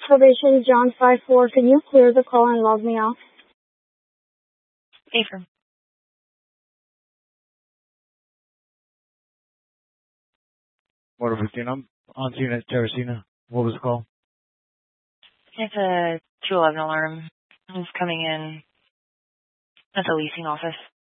Probation John 5-4. Can you clear the call and log me off? Affirm. Motor 15, I'm on scene at Terracina. What was the call? It's a 211 alarm. It's coming in at the leasing office.